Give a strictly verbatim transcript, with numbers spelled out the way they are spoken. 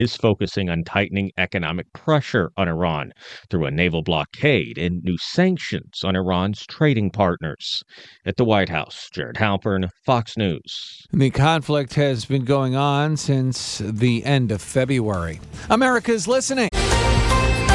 is focusing on tightening economic pressure on Iran through a naval blockade and new sanctions on Iran's trading partners. At the White House, Jared Halpern, Fox News. The conflict has been going on since the end of February. America's listening.